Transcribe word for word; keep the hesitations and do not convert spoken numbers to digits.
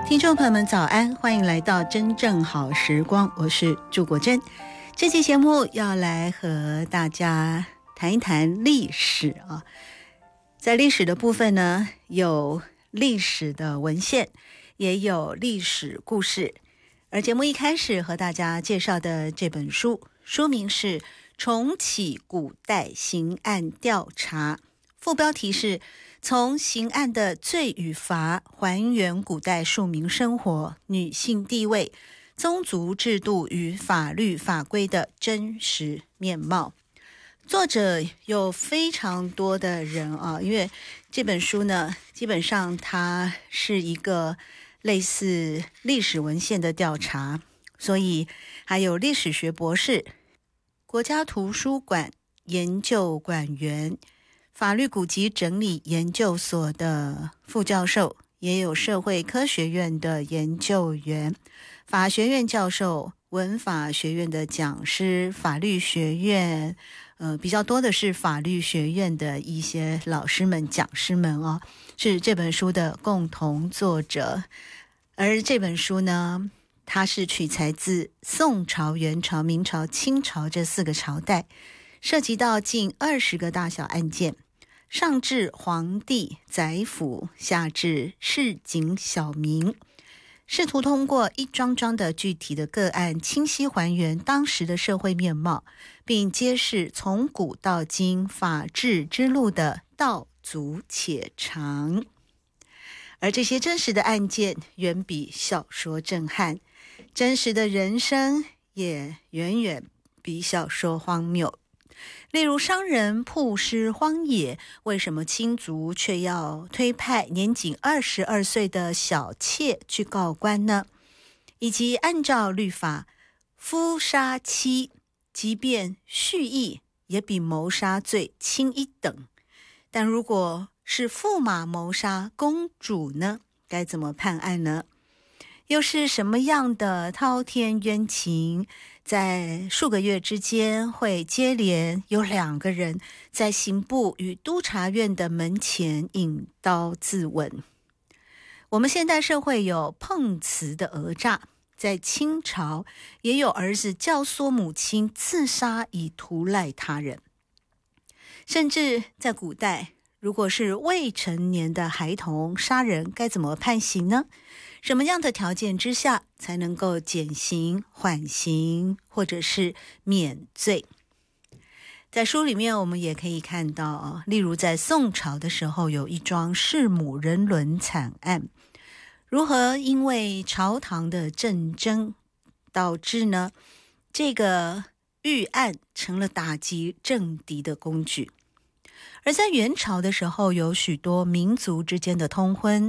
听众朋友们早安，欢迎来到真正好时光，我是祝国珍。这期节目要来和大家谈一谈历史啊，在历史的部分呢，有历史的文献，也有历史故事。而节目一开始和大家介绍的这本书，书名是《重启古代刑案调查》，副标题是从刑案的罪与罚还原古代庶民生活、女性地位、宗族制度与法律法规的真实面貌。作者有非常多的人啊，因为这本书呢，基本上它是一个类似历史文献的调查，所以还有历史学博士、国家图书馆研究馆员、法律古籍整理研究所的副教授，也有社会科学院的研究员、法学院教授、文法学院的讲师、法律学院呃，比较多的是法律学院的一些老师们、讲师们哦，是这本书的共同作者。而这本书呢，它是取材自宋朝、元朝、明朝、清朝这四个朝代，涉及到近二十个大小案件，上至皇帝、宰辅，下至市井小民，试图通过一桩桩的具体的个案，清晰还原当时的社会面貌，并揭示从古到今法治之路的道阻且长。而这些真实的案件远比小说震撼，真实的人生也远远比小说荒谬。例如商人曝尸荒野，为什么亲族却要推派年仅二十二岁的小妾去告官呢？以及按照律法，夫杀妻即便蓄意也比谋杀罪轻一等，但如果是驸马谋杀公主呢，该怎么判案呢？又是什么样的滔天冤情，在数个月之间会接连有两个人在刑部与督察院的门前引刀自刎？我们现代社会有碰瓷的讹诈，在清朝也有儿子教唆母亲自杀以图赖他人，甚至在古代，如果是未成年的孩童杀人，该怎么判刑呢？什么样的条件之下才能够减刑、缓刑或者是免罪？在书里面我们也可以看到，例如在宋朝的时候有一桩弑母人伦惨案，如何因为朝堂的政争导致呢这个狱案成了打击政敌的工具。而在元朝的时候，有许多民族之间的通婚